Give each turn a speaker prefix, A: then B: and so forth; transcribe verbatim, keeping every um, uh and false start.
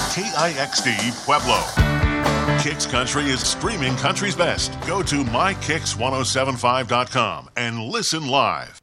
A: K I X D Pueblo. Kicks Country is streaming country's best. Go to my kicks ten seventy-five dot com and listen live.